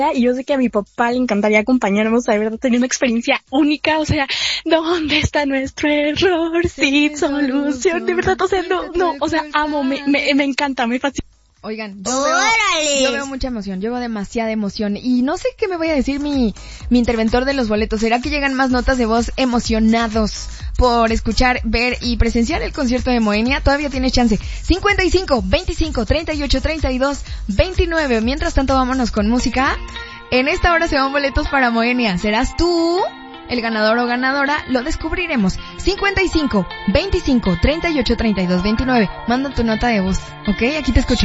y yo sé que a mi papá le encantaría acompañarnos, de verdad, tener una experiencia única, o sea, ¿dónde está nuestro error? Sin solución, de verdad, o sea, no, o sea, amo, me encanta, me fascina. Oigan, yo veo mucha emoción, yo veo demasiada emoción y no sé qué me voy a decir mi interventor de los boletos. ¿Será que llegan más notas de voz emocionados por escuchar, ver y presenciar el concierto de Moenia? Todavía tienes chance. 55, 25, 38, 32, 29. Mientras tanto, vámonos con música. En esta hora se van boletos para Moenia. ¿Serás tú el ganador o ganadora? Lo descubriremos. 55, 25, 38, 32, 29. Manda tu nota de voz, ¿ok? Aquí te escucho.